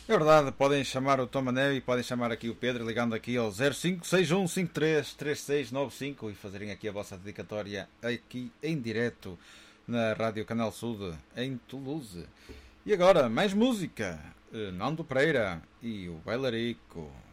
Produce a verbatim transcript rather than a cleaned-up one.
É verdade, podem chamar o Tom Mané e podem chamar aqui o Pedro, ligando aqui ao zero cinco seis um cinco três três seis nove cinco e fazerem aqui a vossa dedicatória aqui em direto na Rádio Canal Sul em Toulouse. E agora, mais música. Nando Pereira e o Bailarico.